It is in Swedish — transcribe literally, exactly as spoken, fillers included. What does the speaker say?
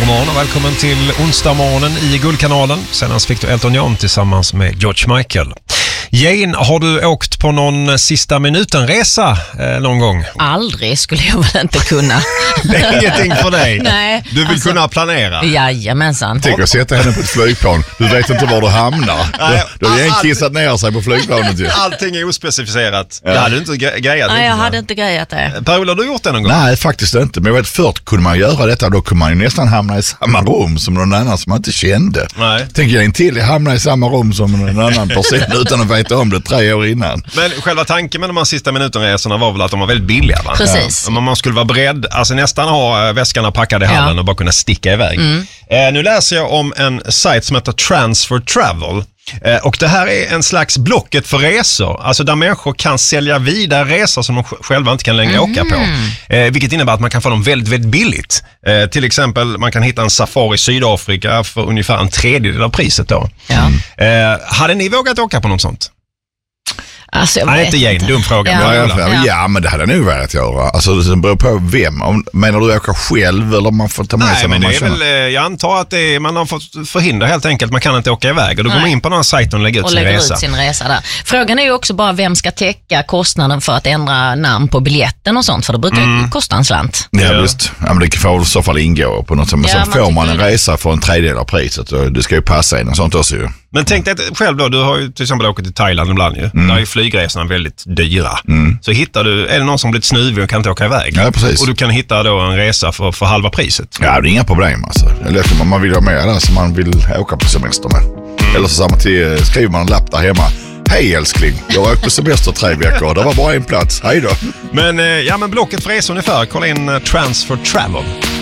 god morgon och välkommen till onsdag morgonen i Guldkanalen. Senast fick du Elton John tillsammans med George Michael. Jane, har du åkt på någon sista minuten-resa eh, någon gång? Aldrig skulle jag väl inte kunna. Det är ingenting för dig. Nej, du vill alltså, kunna planera. Jajamensan. Tänk att sätta henne på ett flygplan. Du vet inte var du hamnar. Nej, då har en kissat ner sig på flygplanet. Ju. Allting är ospecificerat. Ja. Det hade du inte gre- grejat. Nej, jag inte, hade inte grejat det. Per-Ola, har du gjort det någon gång? Nej, faktiskt inte. Men jag vet, förut kunde man göra detta. Då kunde man ju nästan hamna i samma rum som någon annan som man inte kände. Nej. Tänk jag in till, jag hamnar i samma rum som en annan person utan att veta om det tre år innan. Men själva tanken med de här sista minutenresorna var väl att de var väldigt billiga, va? Precis. Ja. Man skulle vara beredd, alltså nästan ha väskarna packade i hallen Ja. och bara kunna sticka iväg. Mm. Eh, nu läser jag om en sajt som heter Transfer Travel. Eh, och det här är en slags Blocket för resor. Alltså där människor kan sälja vidare resor som de själva inte kan längre mm. åka på. Eh, vilket innebär att man kan få dem väldigt, väldigt billigt. Eh, till exempel, man kan hitta en safari i Sydafrika för ungefär en tredjedel av priset då. Ja. Eh, hade ni vågat åka på något sånt? Alltså, jag Nej, vet inte Jane, inte. dum fråga. Ja. Ja, Ja. ja, ja, men det hade jag nog velat göra. Alltså det beror på vem. Om, menar du åka själv eller man får ta med Nej, sig men någon det är man väl, eh, jag antar att det är, man har fått förhindra helt enkelt. Man kan inte åka iväg och då Nej. går man in på den här sajten och lägger ut Och sin lägger resa. ut sin resa där. Frågan är ju också bara vem ska täcka kostnaden för att ändra namn på biljetten och sånt, för det brukar ju Mm. kosta en slant. Ja, Ja. visst. Ja, men det får i så fall ingå på något sätt. Men Ja, så man får man en tycker det. resa för en tredjedel av priset och det ska ju passa in och sånt också ju. Men tänk dig att själv då, du har ju till exempel åkt till Thailand ibland ju. Mm. Där är flygresorna väldigt dyra. Mm. Så hittar du, är det någon som blivit snuvig och kan inte åka iväg? Ja, precis. Och du kan hitta då en resa för, för halva priset. Ja, det är inga problem alltså. Eller om man vill ha med där som man vill åka på semester med. Mm. Eller så samma till, skriver man en lapp där hemma. Hej älskling, jag har åkt på semester tre veckor. Det var bara en plats. Hej då. Men, eh, ja, men Blocket för resor ungefär. Kolla in eh, Transfer Travel.